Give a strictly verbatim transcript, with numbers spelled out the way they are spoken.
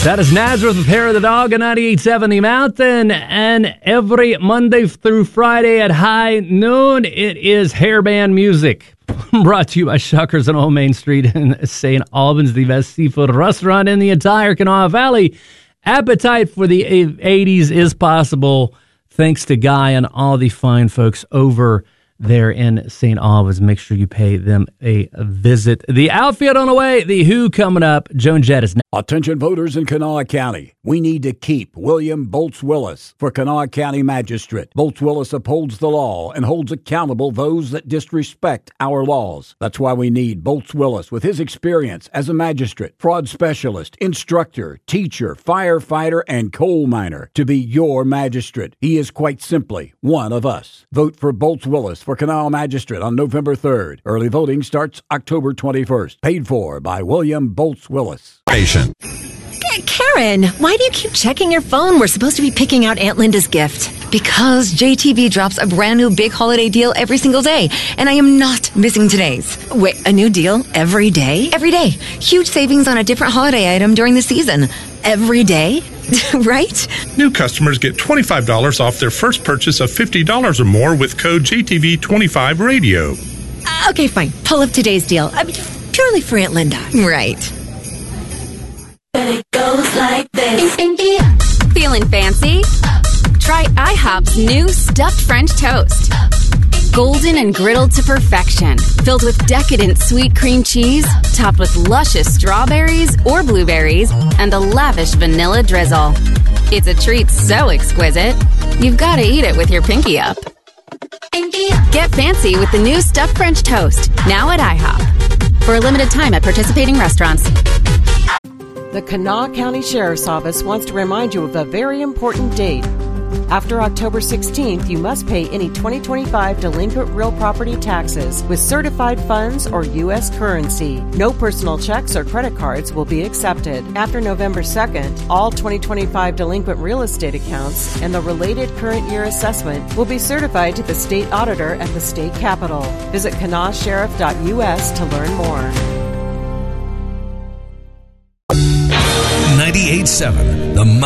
That is Nazareth with Hair of the Dog on ninety-eight point seven The Mountain. And every Monday through Friday at high noon, it is Hairband Music. Brought to you by Shuckers on Old Main Street in Saint Albans, the best seafood restaurant in the entire Kanawha Valley. Appetite for the eighties is possible thanks to Guy and all the fine folks over there in Saint Albans. Make sure you pay them a visit. The outfield on the way, the Who coming up. Joan Jett is next. Attention voters in Kanawha County. We need to keep William Bolts Willis for Kanawha County Magistrate. Bolts Willis upholds the law and holds accountable those that disrespect our laws. That's why we need Bolts Willis with his experience as a magistrate, fraud specialist, instructor, teacher, firefighter, and coal miner to be your magistrate. He is quite simply one of us. Vote for Bolts Willis for Kanawha Magistrate on November third. Early voting starts October twenty-first. Paid for by William Bolts Willis. Patient. Karen, why do you keep checking your phone? We're supposed to be picking out Aunt Linda's gift. Because J T V drops a brand new big holiday deal every single day, and I am not missing today's. Wait, a new deal every day? Every day. Huge savings on a different holiday item during the season. Every day? Right? New customers get twenty-five dollars off their first purchase of fifty dollars or more with code J T V twenty-five radio. Uh, okay, fine. Pull up today's deal. I mean, purely for Aunt Linda. Right. But it goes like this. Feeling fancy? Try IHOP's new stuffed French toast. Golden and griddled to perfection, filled with decadent sweet cream cheese, topped with luscious strawberries or blueberries, and a lavish vanilla drizzle. It's a treat so exquisite, you've got to eat it with your pinky up. Get fancy with the new stuffed French toast, now at IHOP. For a limited time at participating restaurants. The Kanawha County Sheriff's Office wants to remind you of a very important date. After October sixteenth, you must pay any twenty twenty-five delinquent real property taxes with certified funds or U S currency. No personal checks or credit cards will be accepted. After November second, all twenty twenty-five delinquent real estate accounts and the related current year assessment will be certified to the state auditor at the state capitol. Visit kanawha sheriff dot U S to learn more. ninety-eight point seven The